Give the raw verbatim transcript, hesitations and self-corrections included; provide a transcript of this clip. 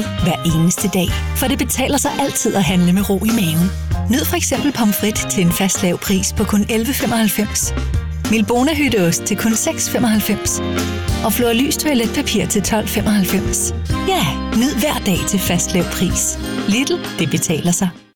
fed hver eneste dag. For det betaler sig altid at handle med ro i maven. Nyd for eksempel pomfrit til en fast lav pris på kun elleve femoghalvfems. Milbona hytteost til kun seks femoghalvfems. Og Flor Lys toiletpapir til tolv femoghalvfems. Ja, nyd hver dag til fast lav pris. Lidl, det betaler sig.